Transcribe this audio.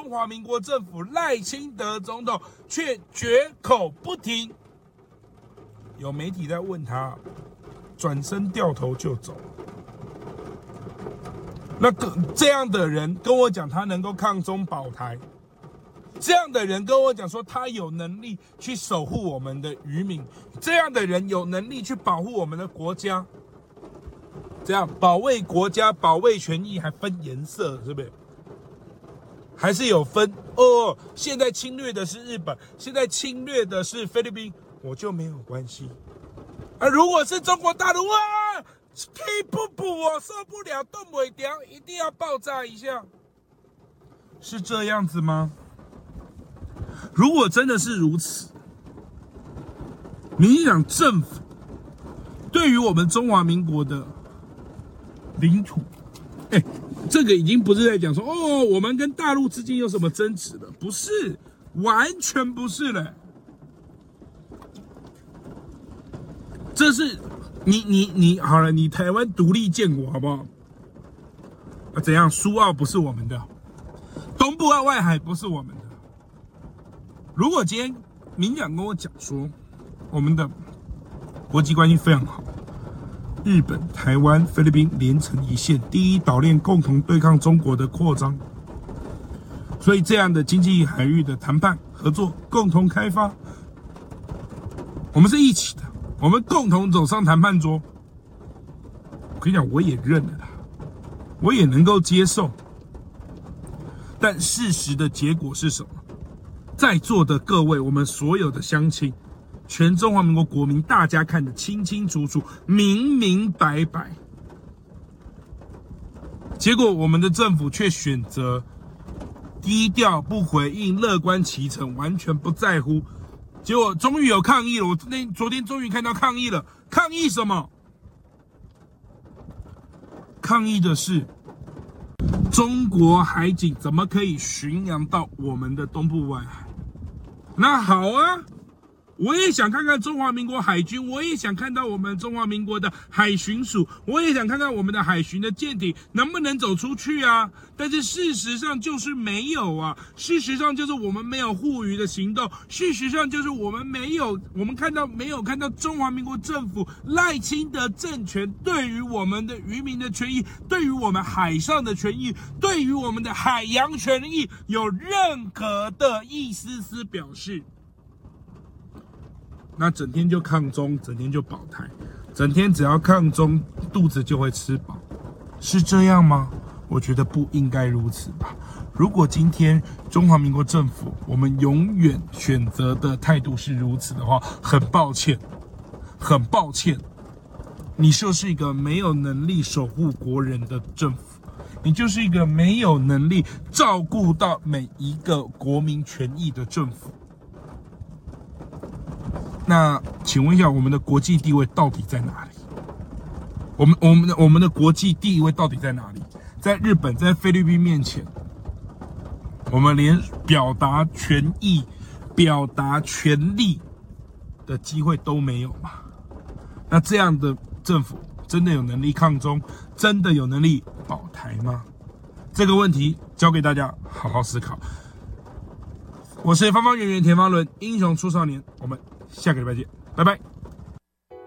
中华民国政府赖清德总统却绝口不提。有媒体在问他，转身掉头就走。那这样的人跟我讲他能够抗中保台，这样的人跟我讲说他有能力去守护我们的渔民，这样的人有能力去保护我们的国家，这样保卫国家保卫权益还分颜色，是不是？还是有分哦，现在侵略的是日本，现在侵略的是菲律宾，我就没有关系。如果是中国大陆啊，气不补，我受不了，动不了，一定要爆炸一下，是这样子吗？如果真的是如此，民进党政府对于我们中华民国的领土，这个已经不是在讲说哦，我们跟大陆之间有什么争执了，不是，完全不是了。这是你好了，你台湾独立建国好不好？怎样？苏澳不是我们的，东部外海不是我们的。如果今天民进党跟我讲说，我们的国际关系非常好，日本、台湾、菲律宾连成一线，第一岛链共同对抗中国的扩张，所以这样的经济海域的谈判合作、共同开发，我们是一起的，我们共同走上谈判桌。我跟你讲，我也认了啦，我也能够接受，但事实的结果是什么？在座的各位，我们所有的乡亲，全中华民国国民，大家看得清清楚楚、明明白白。结果我们的政府却选择低调不回应、乐观其成，完全不在乎。结果终于有抗议了，我昨天终于看到抗议了。抗议什么？抗议的是中国海警怎么可以巡洋到我们的东部外海？那好啊，我也想看看中华民国海军，我也想看到我们中华民国的海巡署，我也想看看我们的海巡的舰艇能不能走出去啊。但是事实上就是没有啊，事实上就是我们没有护渔的行动，事实上就是我们没有看到中华民国政府赖清德政权对于我们的渔民的权益，对于我们海上的权益，对于我们的海洋权益有任何的一丝丝表示。那整天就抗中，整天就保台，整天只要抗中，肚子就会吃饱，是这样吗？我觉得不应该如此吧。如果今天中华民国政府，我们永远选择的态度是如此的话，很抱歉，很抱歉，你就是一个没有能力守护国人的政府，你就是一个没有能力照顾到每一个国民权益的政府。那请问一下，我们的国际地位到底在哪里？我们的国际地位到底在哪里？在日本、在菲律宾面前，我们连表达权益、表达权利的机会都没有嘛？那这样的政府真的有能力抗中，真的有能力保台吗？这个问题交给大家好好思考。我是方方圆圆田方伦，英雄出少年，我们下个礼拜见，拜拜。